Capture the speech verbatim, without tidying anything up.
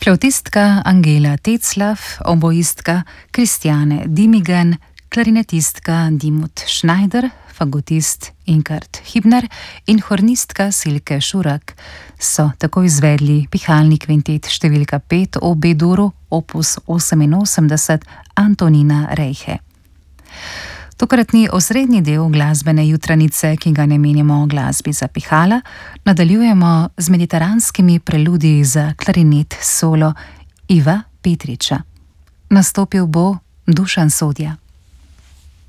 Flautistka Angela Tetzlaff, oboistka Christiane Dimigen, klarinetistka Dimut Schneider, fagotist Inkard Hibner in hornistka Silke Šurak so tako izvedli pihalni kvintet številka pet o B-duru opus oseminosemdeset Antonina Reiche. Tokratni osrednji del glasbene jutranice, ki ga namenjamo glasbi za pihala, nadaljujemo z mediteranskimi preludiji za klarinet solo Iva Petriča. Nastopil bo Dušan Sodja.